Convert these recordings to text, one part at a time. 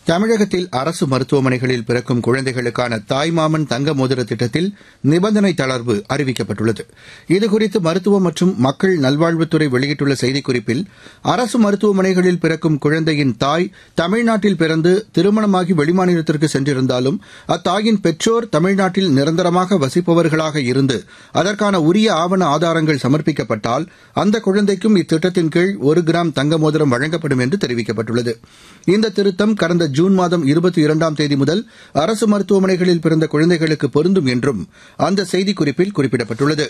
தமிழகத்தில் அரசு மருத்துவமனைகளில் பிறக்கும் குழந்தைகளுக்கான தாய்மாமன் தங்க மோதிர திட்டத்தில் நிபந்தனை தளர்வு அறிவிக்கப்பட்டுள்ளது. இதுகுறித்து மருத்துவ மற்றும் மக்கள் நல்வாழ்வுத்துறை வெளியிட்டுள்ள செய்திக்குறிப்பில், அரசு மருத்துவமனைகளில் பிறக்கும் குழந்தையின் தாய் தமிழ்நாட்டில் பிறந்து திருமணமாகி வெளிமாநிலத்திற்கு சென்றிருந்தாலும் அத்தாயின் பெற்றோர் தமிழ்நாட்டில் நிரந்தரமாக வசிப்பவர்களாக இருந்து அதற்கான உரிய ஆவண ஆதாரங்கள் சமர்ப்பிக்கப்பட்டால் அந்த குழந்தைக்கும் இத்திட்டத்தின் கீழ் 1 கிராம் தங்க மோதிரம் வழங்கப்படும் என்று தெரிவிக்கப்பட்டுள்ளது. இந்த திருத்தம் கடந்த ஜூன் மாதம் 22ஆம் தேதி முதல் அரசு மருத்துவமனைகளில் பிறந்த குழந்தைகளுக்கு பொருந்தும் என்றும் அந்த செய்திக்குறிப்பில் குறிப்பிடப்பட்டுள்ளது.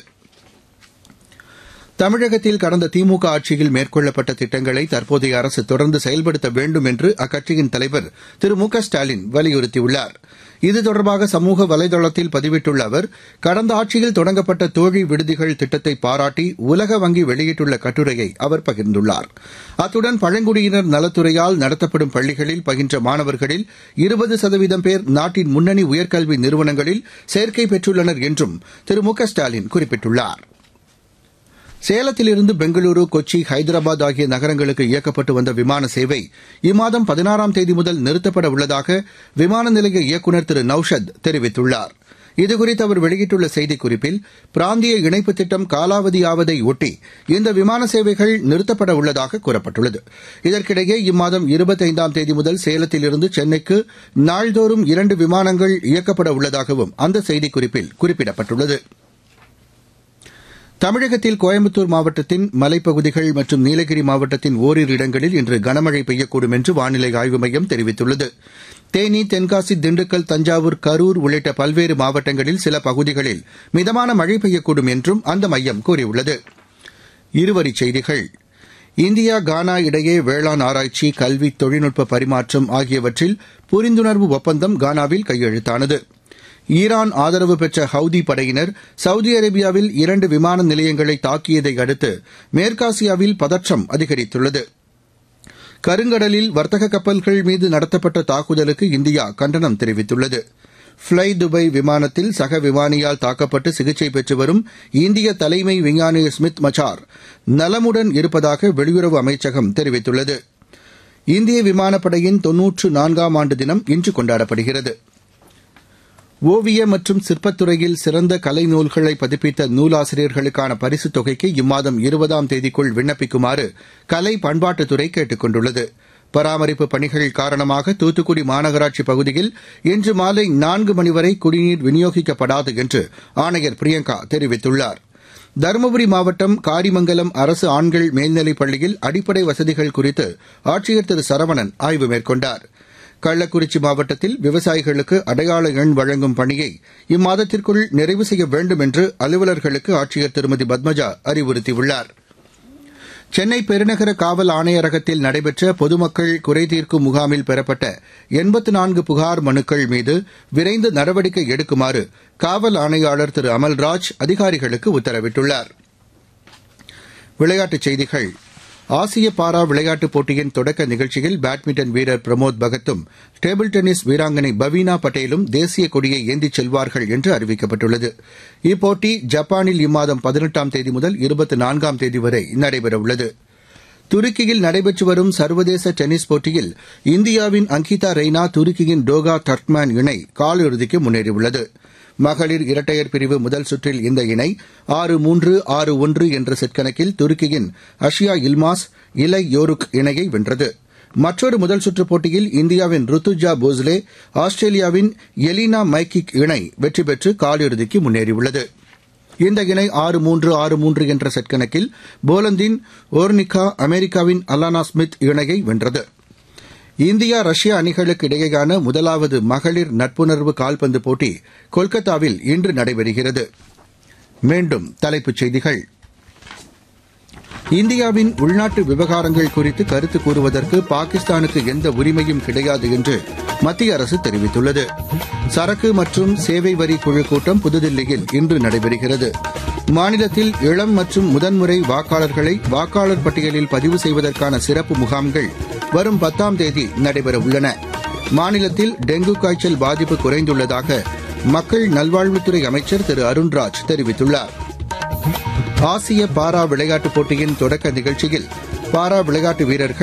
தமிழகத்தில் கடந்த திமுக ஆட்சியில் மேற்கொள்ளப்பட்ட திட்டங்களை தற்போதைய அரசு தொடர்ந்து செயல்படுத்த வேண்டும் என்று அக்கட்சியின் தலைவர் திரு மு க ஸ்டாலின் வலியுறுத்தியுள்ளார். இது தொடர்பாக சமூக வலைதளத்தில் பதிவிட்டுள்ள அவர், கடந்த ஆட்சியில் தொடங்கப்பட்ட தோழி விடுதிகள் திட்டத்தை பாராட்டி உலக வங்கி வெளியிட்டுள்ள கட்டுரையை அவர் பகிர்ந்துள்ளார். அத்துடன் பழங்குடியினர் நலத்துறையால் நடத்தப்படும் பள்ளிகளில் பயின்ற மாணவர்களில் 20% பேர் நாட்டின் முன்னணி உயர்கல்வி நிறுவனங்களில் சேர்க்கை பெற்றுள்ளனர் என்றும் திரு மு க ஸ்டாலின் குறிப்பிட்டுள்ளார். சேலத்திலிருந்து பெங்களூரு, கொச்சி, ஹைதராபாத் ஆகிய நகரங்களுக்கு இயக்கப்பட்டு வந்த விமான சேவை இம்மாதம் 16ஆம் தேதி முதல் நிறுத்தப்பட உள்ளதாக விமான நிலைய இயக்குநர் திரு நௌஷத் தெரிவித்துள்ளார். இதுகுறித்து அவர் வெளியிட்டுள்ள செய்திக்குறிப்பில், பிராந்திய இணைப்பு திட்டம் காலாவதியாவதை ஒட்டி இந்த விமான சேவைகள் நிறுத்தப்பட உள்ளதாக கூறப்பட்டுள்ளது. இதற்கிடையே இம்மாதம் 25ஆம் தேதி முதல் சேலத்திலிருந்து சென்னைக்கு நாள்தோறும் 2 விமானங்கள் இயக்கப்பட உள்ளதாகவும் அந்த செய்திக்குறிப்பில் குறிப்பிடப்பட்டுள்ளது. தமிழகத்தில் கோயம்புத்தூர் மாவட்டத்தின் மலைப்பகுதிகள் மற்றும் நீலகிரி மாவட்டத்தின் ஓரிரு இடங்களில் இன்று கனமழை பெய்யக்கூடும் என்று வானிலை ஆய்வு மையம் தெரிவித்துள்ளது. தேனி, தென்காசி, திண்டுக்கல், தஞ்சாவூர், கரூர் உள்ளிட்ட பல்வேறு மாவட்டங்களில் சில பகுதிகளில் மிதமான மழை பெய்யக்கூடும் என்றும் அந்த மையம் கூறியுள்ளது. இருவரிச் செய்திகள். இந்தியா கானா இடையே வேளாண் ஆராய்ச்சி, கல்வி, தொழில்நுட்ப பரிமாற்றம் ஆகியவற்றில் புரிந்துணர்வு ஒப்பந்தம் கானாவில் கையெழுத்தானது. ஈரான் ஆதரவு பெற்ற ஹவுதி படையினர் சவுதி அரேபியாவில் 2 விமான நிலையங்களை தாக்கியதை அடுத்து மேற்காசியாவில் பதற்றம் அதிகரித்துள்ளது. கருங்கடலில் வர்த்தக கப்பல்கள் மீது நடத்தப்பட்ட தாக்குதலுக்கு இந்தியா கண்டனம் தெரிவித்துள்ளது. ஃப்ளை துபாய் விமானத்தில் சக விமானியால் தாக்கப்பட்டு சிகிச்சை பெற்று வரும் இந்திய தலைமை விஞ்ஞானி ஸ்மித் மச்சார் நலமுடன் இருப்பதாக வெளியுறவு அமைச்சகம் தெரிவித்துள்ளது. இந்திய விமானப்படையின் 94ஆம் ஆண்டு தினம் இன்று கொண்டாடப்படுகிறது. ஓவிய மற்றும் சிற்பத்துறையில் சிறந்த கலை நூல்களை பதிப்பித்த நூலாசிரியர்களுக்கான பரிசுத் தொகைக்கு இம்மாதம் 20ஆம் தேதிக்குள் விண்ணப்பிக்குமாறு கலை பண்பாட்டுத்துறை கேட்டுக் கொண்டுள்ளது. பராமரிப்பு பணிகள் காரணமாக தூத்துக்குடி மாநகராட்சி பகுதியில் இன்று மாலை 4 மணி வரை குடிநீர் விநியோகிக்கப்படாது என்று ஆணையர் பிரியங்கா தெரிவித்துள்ளார். தருமபுரி மாவட்டம் காரிமங்கலம் அரசு ஆண்கள் மேல்நிலைப் பள்ளியில் அடிப்படை வசதிகள் குறித்து ஆட்சியர் திரு சரவணன் ஆய்வு மேற்கொண்டார். கள்ளக்குறிச்சி மாவட்டத்தில் விவசாயிகளுக்கு அடையாள எண் வழங்கும் பணியை இம்மாதத்திற்குள் நிறைவு செய்ய வேண்டும் என்று அலுவலர்களுக்கு ஆட்சியர் திருமதி பத்மஜா அறிவுறுத்தியுள்ளார். சென்னை பெருநகர காவல் ஆணையரகத்தில் நடைபெற்ற பொதுமக்கள் குறைதீர்க்கும் முகாமில் பெறப்பட்ட 84 புகார் மனுக்கள் மீது விரைந்து நடவடிக்கை எடுக்குமாறு காவல் ஆணையாளர் திரு அமல்ராஜ் அதிகாரிகளுக்கு உத்தரவிட்டுள்ளார். விளையாட்டுச் செய்திகள். ஆசிய பாரா விளையாட்டுப் போட்டியின் தொடக்க நிகழ்ச்சியில் பேட்மிண்டன் வீரர் பிரமோத் பகத்தும் டேபிள் டென்னிஸ் வீராங்கனை பவீனா பட்டேலும் தேசிய கொடியை ஏந்திச் செல்வார்கள் என்று அறிவிக்கப்பட்டுள்ளது. இப்போட்டி ஜப்பானில் இம்மாதம் 18ஆம் தேதி முதல் 24ஆம் தேதி வரை நடைபெறவுள்ளது. துருக்கியில் நடைபெற்று வரும் சர்வதேச டென்னிஸ் போட்டியில் இந்தியாவின் அங்கிதா ரெய்னா துருக்கியின் டோகா டர்க்மேன் இணை காலிறுதிக்கு முன்னேறியுள்ளது. மகளிர் இரட்டையர் பிரிவு முதல் சுற்றில் இந்த இணை 6-3, 6-1 என்ற செட் கணக்கில் துருக்கியின் அஷியா இல்மாஸ் இலை யோருக் இணையை வென்றது. மற்றொரு முதல் சுற்றுப் போட்டியில் இந்தியாவின் ருத்துஜா போஸ்லே ஆஸ்திரேலியாவின் எலினா மைக்கிக் இணை வெற்றி பெற்று காலிறுதிக்கு முன்னேறியுள்ளது. இந்த இணை 6-3, 6-3 என்ற செட் கணக்கில் போலந்தின் ஓர்னிகா அமெரிக்காவின் அலானா ஸ்மித் இணையை வென்றது. இந்தியா ரஷ்யா அணிகளுக்கு இடையேயான முதலாவது மகளிர் நட்புணர்வு கால்பந்து போட்டி கொல்கத்தாவில் இன்று நடைபெறுகிறது. மீண்டும் தலைப்புச் செய்திகள். இந்தியாவின் உள்நாட்டு விவகாரங்கள் குறித்து கருத்து கூறுவதற்கு பாகிஸ்தானுக்கு எந்த உரிமையும் கிடையாது என்று மத்திய அரசு தெரிவித்துள்ளது. சரக்கு மற்றும் சேவை வரி குழு கூட்டம் புதுதில்லியில் இன்று நடைபெறுகிறது. மாநிலத்தில் இளம் மற்றும் முதன்முறை வாக்காளர்களை வாக்காளர் பட்டியலில் பதிவு செய்வதற்கான சிறப்பு முகாம்கள் வரும் 10ஆம் தேதி நடைபெறவுள்ளன. மாநிலத்தில் டெங்கு காய்ச்சல் பாதிப்பு குறைந்துள்ளதாக மக்கள் நல்வாழ்வுத்துறை அமைச்சர் திரு அருண்ராஜ் தெரிவித்துள்ளார். ஆசிய பாரா விளையாட்டுப் போட்டியின் தொடக்க நிகழ்ச்சியில் பாரா விளையாட்டு வீரர்கள்